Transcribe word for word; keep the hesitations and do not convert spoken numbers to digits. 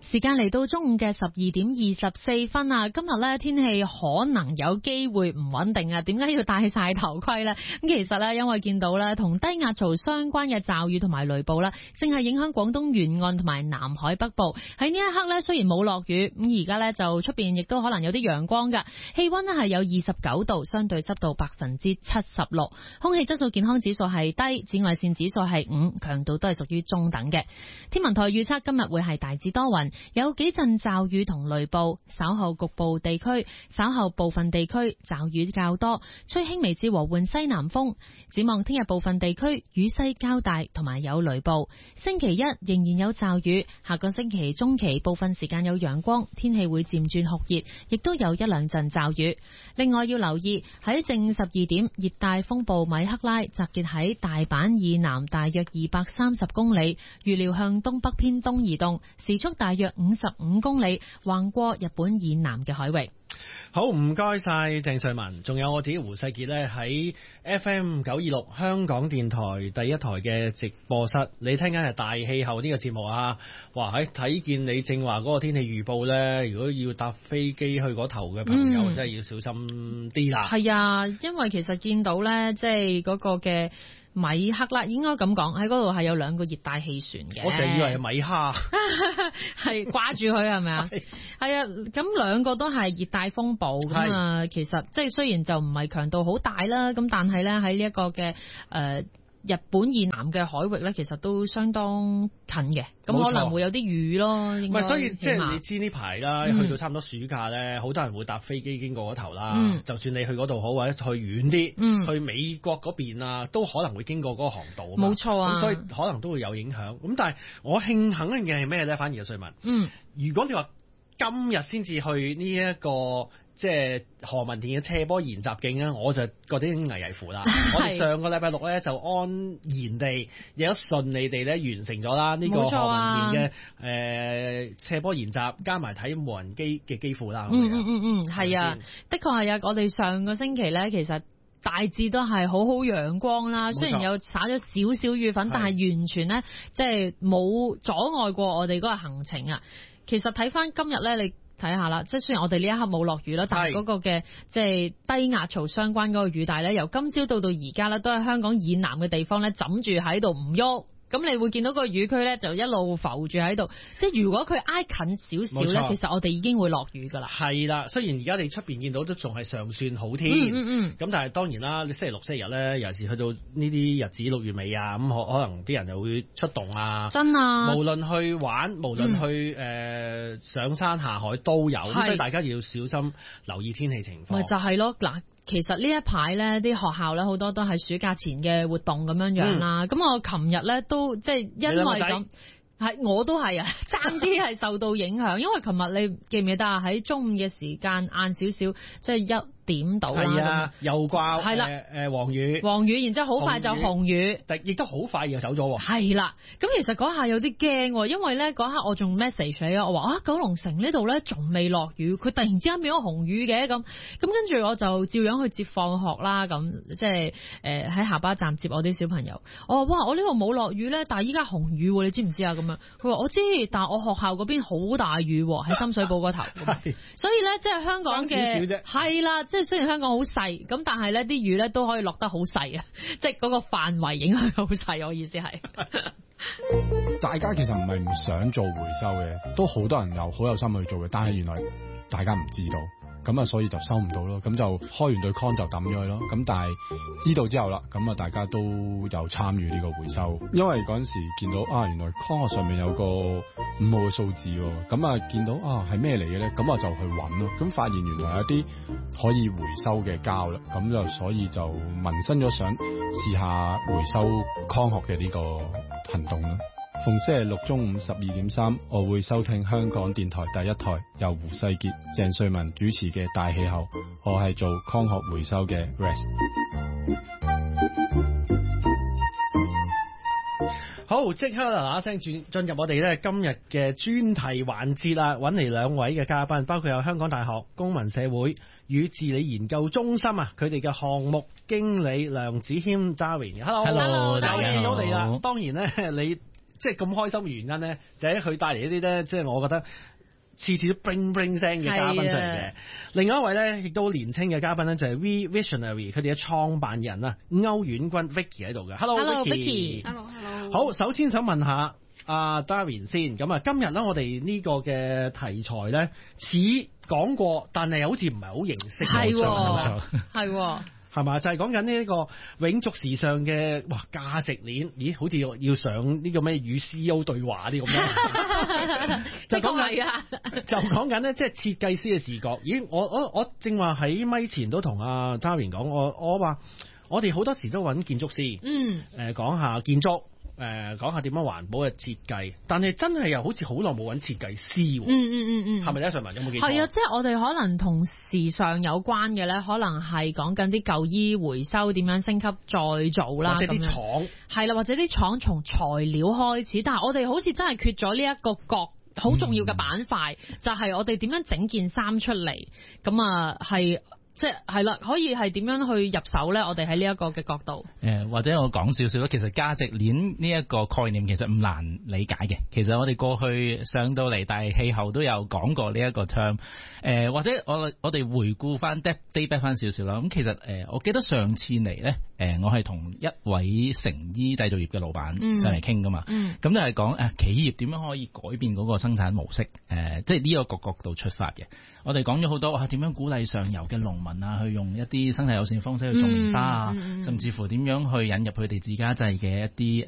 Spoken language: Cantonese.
時間嚟到中午嘅十二點二十四分啊！今日咧天氣可能有機會唔穩定啊！點解要戴晒頭盔呢？咁其實咧，因為見到咧同低壓槽相關嘅驟雨同埋雷暴啦，正係影響廣東沿岸同埋南海北部。喺呢一刻咧，雖然冇落雨，咁而家咧就出邊亦都可能有啲陽光噶。氣溫咧係有二十九度，相對濕度百分之七十六，空氣質素健康指數係低，紫外線指數係五，強度都係屬於中等嘅。天文台預測今日會係大致多雲，有幾陣驟雨同雷暴，稍後局部地區，稍後部分地區驟雨較多，吹輕微至和緩西南風。展望聽日部分地區雨勢較大，同埋有雷暴。星期一仍然有驟雨，下個星期中期部分時間有陽光，天氣會漸轉酷熱，亦都有一兩陣驟雨。另外要留意喺正午十二點，熱帶風暴米克拉集結喺大阪以南大約二百三十公里，預料向東北偏東移動，時速大約五十五公里，橫過日本以南嘅海域。 好，唔該晒鄭瑞文，仲有我自己胡世杰呢，喺 F M 九二六香港電台第一台嘅直播室，你聽緊係大氣候呢個節目啊！哇，喺睇見你正話嗰個天氣預報呢，如果要搭飛機去嗰頭嘅朋友，嗯、真係要小心啲啦。係啊，因為其實見到呢，即係嗰個嘅米克啦，應該咁講，喺嗰度係有兩個熱帶氣旋嘅。 我成日以為係米哈， 係掛住佢係咪啊？係啊，咁兩個都係熱帶風暴咁啊。其實即係雖然就唔係強度好大啦，咁但係咧喺呢一個嘅誒。呃日本以南嘅海域咧，其實都相當近嘅，咁可能會有啲雨咯。唔係， 所以即係你知呢排啦，嗯、去到差唔多暑假咧，好多人會搭飛機經過嗰頭啦。嗯、就算你去嗰度好，或者去遠啲，嗯、去美國嗰邊啊，都可能會經過嗰個航道啊嘛。冇錯啊，咁所以可能都會有影響。咁但係我慶幸嘅係咩咧？反而係瑞文，嗯，如果你話今日先至去呢、這、一個。即係何文田嘅斜坡研習徑啊，我就覺得已經危危乎啦。我哋上個禮拜六咧就安然地，亦都順利地咧完成咗啦。呢個何文田嘅誒、呃、斜坡研習，加埋睇無人機嘅機庫啦。 嗯嗯嗯嗯，係啊，的確係啊。我哋上個星期咧，其實大致都係好好陽光啦。雖然有灑咗少少雨粉，但係完全咧即係冇阻礙過我哋嗰個行程啊。其實睇翻今日咧，你睇下啦，即係雖然我哋呢一刻冇落雨啦，但係嗰個嘅即係低壓槽相關嗰個雨帶咧，由今朝到到而家咧，都係香港以南嘅地方咧，枕住喺度唔喐。咁你會見到個雨區咧，就一路浮住喺度。即係如果佢挨近少少咧，其實我哋已經會落雨噶啦。係啦， 雖然而家你出邊見到都仲係尚算好天，嗯嗯嗯。咁但係當然啦，你星期六、星期日咧，尤其是去到呢啲日子六月尾啊，咁可可能啲人就會出動啊。真啊！無論去玩，無論去誒、嗯呃、上山下海都有，咁所以大家要小心留意天氣情況。咪就係咯，嗱。其實呢一排咧，啲學校咧好多都係暑假前嘅活動咁樣樣啦。咁、嗯、我琴日咧都即係因為咁，係我都係啊，爭啲係受到影響。因為琴日你記唔記得啊？喺中午嘅時間晏少少，即係一點到啦。係啊，又掛係啦，誒黃雨，黃雨，然之後好快就紅雨，但亦都好快又走咗。係啦，咁其實嗰下有啲驚，因為咧嗰刻我仲 message 你啊，我話啊九龍城呢度咧仲未落雨，佢突然之間變咗紅雨嘅咁，咁跟住我就照樣去接放學啦，咁即係誒喺下巴站接我啲小朋友。我話哇，我呢度冇落雨咧，但係依家紅雨，你知唔知啊？咁樣佢話我知，但係我學校嗰邊好大雨喺深水埗嗰頭，所以咧即係香港嘅係啦，即係。雖然香港好細，咁但係咧啲雨咧都可以落得好細啊，即係嗰個範圍影響好細。我意思係， 大家其實唔係唔想做回收嘅，都好多人有好有心去做嘅，但係原來大家唔知道。咁啊，所以就收唔到咯，咁就開完對 con 就抌咗佢咯。咁但係知道之後啦，咁啊大家都有參與呢個回收，因為嗰陣時見到啊，原來 con 上面有個五號嘅數字喎，咁啊見到啊係咩嚟嘅咧？咁啊就去揾咯，咁發現原來有啲可以回收嘅膠啦，咁就所以就萌生咗想試下回收 con 學嘅呢個行動啦。逢星期六中午十二點三，我會收聽香港電台第一台由胡世傑、鄭瑞文主持嘅大氣候。我係做康學回收嘅 Rest。 好，即刻嗱嗱聲轉進入我哋咧今日嘅專題環節啦，揾嚟兩位嘅嘉賓，包括有香港大學公民社會與治理研究中心啊，佢哋嘅項目經理梁子謙 Darwin。Hello，Hello， 大家見到你啦。當然咧，你即係咁開心嘅原因咧，就係佢帶嚟一啲咧，即係我覺得次次都 bling bling 聲嘅嘉賓上嚟嘅。另外一位咧，亦都年輕嘅嘉賓咧，就係 V Visionary 佢哋嘅創辦人啊，歐婉君 Vicky 喺度嘅。Hello Vicky。 Hello Hello。 好，首先想問下阿 Darren 先，咁啊，今日咧我哋呢個嘅題材咧，似講過，但係好似唔係好認識。 係喎，係喎。 係嘛？就係講緊呢一個永續時尚嘅哇價值鏈，咦？好似要上呢個咩與 C E O 對話啲咁樣，就講緊啊，就講緊咧，即係設計師嘅視覺。咦？我我我正話喺咪前都同阿 Darren 講，我我話我哋好多時都揾建築師，嗯，誒講下建築。誒講下點樣環保嘅設計，但係真係又好似好耐冇揾設計師喎。嗯嗯嗯嗯，係咪咧？瑞文有冇記錯？ 係啊，即係我哋可能同時尚有關嘅咧，可能係講緊啲舊衣回收點樣升級再造啦， 或者啲廠係啦，或者啲廠從材料開始，但係我哋好似真係缺咗呢一個角好重要嘅板塊，嗯、就係我哋點樣整件衫出嚟，咁啊係。即係啦，可以係點樣去入手咧？我哋喺呢一個嘅角度， 誒或者我講少少啦。其實價值鏈呢一個概念其實唔難理解嘅。其實我哋過去上到嚟大氣候都有講過呢一個 term。誒或者我我哋回顧翻 date back 翻少少啦。咁其實誒，我記得上次嚟咧，誒我係同一位成衣製造業嘅老闆上嚟傾噶嘛。咁就係講誒企業點樣可以改變嗰個生產模式。誒即係呢個角度出發嘅。我哋講咗好多話點樣鼓勵上游嘅農民啊，去用一啲生態友善方式去種棉花啊，嗯嗯、甚至乎點樣去引入佢哋自家製嘅一啲